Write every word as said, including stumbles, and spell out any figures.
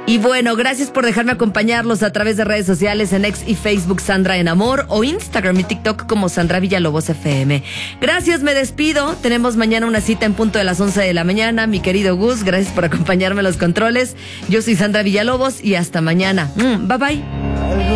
Y bueno, gracias por dejarme acompañarlos a través de redes sociales en X y Facebook Sandra en Amor o Instagram y TikTok como Sandra Villalobos F M. Gracias, me despido. Tenemos mañana una cita en punto de las once de la mañana. Mi querido Gus, gracias por acompañarme a los controles. Yo soy Sandra Villalobos y hasta mañana. Mm, bye bye.